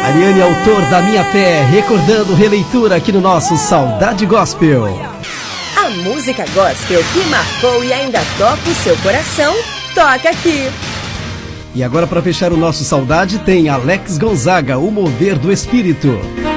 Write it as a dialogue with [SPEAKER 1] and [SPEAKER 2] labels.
[SPEAKER 1] Ariane, autor da Minha Fé, recordando releitura aqui no nosso Saudade Gospel.
[SPEAKER 2] A música gospel que marcou e ainda toca o seu coração, toca aqui.
[SPEAKER 1] E agora, para fechar o nosso Saudade, tem Alex Gonzaga, O Mover do Espírito.